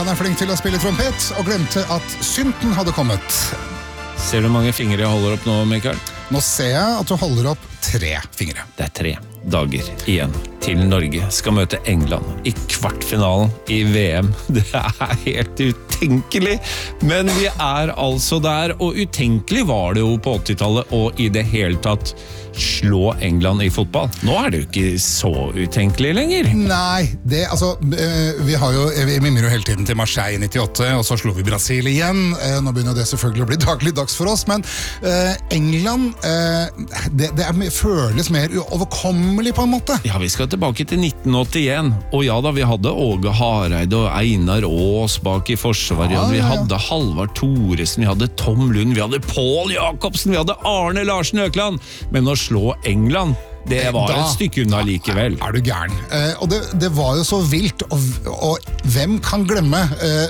Han flink til å spille trompet, og glemte at synten hadde kommet. Ser du mange fingre jeg holder opp nå, Mikael? Nå ser jeg at du holder opp 3 fingre. Det er 3 dager igjen til Norge skal møte England i kvartfinalen i VM. Det er helt utenkelig, men vi er altså der, og utenkelig var det jo på 80-tallet, og i det hele tatt slå England i fotball. Nå er det jo ikke så utenkelig lenger. Nei, vi mimmer jo hele tiden til Marseille i 98, og så slo vi Brasil igjen. Nå begynner det selvfølgelig å bli dagligdags for oss, men England, det føles mer uoverkommelig på en måte. Ja, vi skal tilbake til 1981, og ja da, vi hadde Åge Hareide og Einar Aas bak i forsvaret, ja. Vi hadde Halvard Thoresen, vi hadde Tom Lund, vi hadde Pål Jakobsen, vi hadde Arne Larsen Økland, men å slå England, det var et stykke unna likevel. Er du gæren? Og det var jo så vilt, og hvem kan glemme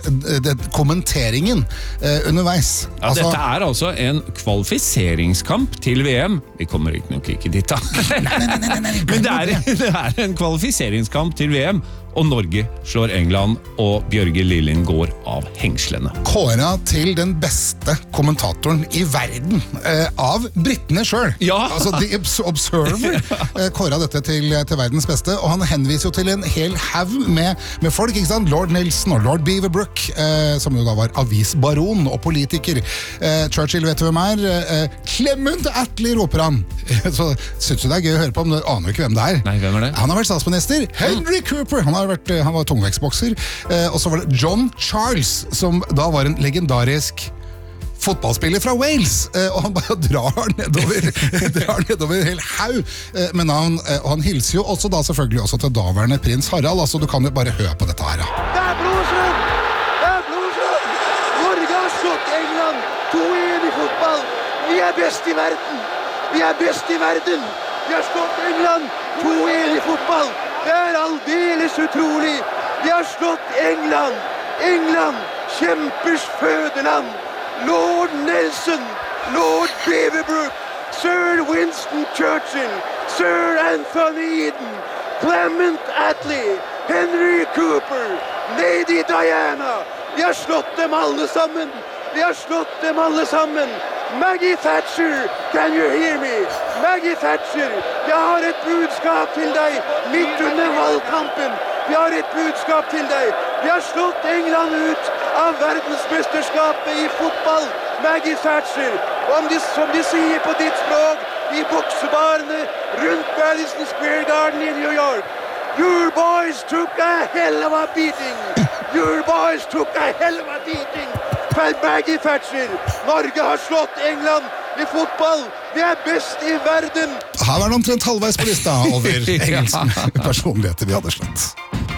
kommenteringen underveis? Ja, dette er altså en kvalifiseringskamp til VM. Vi kommer ikke dit da. Men det er en kvalifiseringskamp til VM, og Norge slår England, og Bjørge Lillien går av hengslene. Kåret til den beste kommentatoren i verden, av brittene selv. Ja! Altså The Observer kåret dette til verdens beste, og han henviser jo til en hel haug med folk, ikke sant? Lord Nelson og Lord Beaverbrook, som jo da var avisbaron og politiker. Churchill vet du hvem er. Clement Attlee roper han. Så synes du det er gøy å høre på, men du aner jo ikke hvem det er. Nei, hvem er det? Han har vært statsminister. Henry Cooper, han var tungvektsbokser, og så var det John Charles, som da var en legendarisk fotballspiller fra Wales, og han bare drar nedover en hel haug med navn, og han hilser jo også da selvfølgelig også til daværende prins Harald, altså du kan jo bare høre på dette her. Det er blodsrød! Det er blodsrød! Norge har slått England 2-1 i fotball. Vi er best i verden! Vi er best i verden! Vi har slått England 2-1 i fotball! Det er aldeles utrolig! Vi har slått England! England, kjempers fødeland! Lord Nelson, Lord Beaverbrook, Sir Winston Churchill, Sir Anthony Eden, Clement Attlee, Henry Cooper, Lady Diana. Vi har slått dem alle sammen! Vi har slått dem alle sammen! Maggie Thatcher, can you hear me? Maggie Thatcher, jeg har et budskap til deg midt under valgkampen. Vi har et budskap til deg. Vi har slått England ut av verdensmesterskapet i fotball. Maggie Thatcher, som de sier på ditt språk, i boksebarene rundt Madison Square Garden i New York. Your boys took a hell of a beating. Your boys took a hell of a beating. Maggie Thatcher, Norge har slått England i fotball. Vi er best i verden. Her var det omtrent halvveis på lista over engelske personligheter vi hadde slått.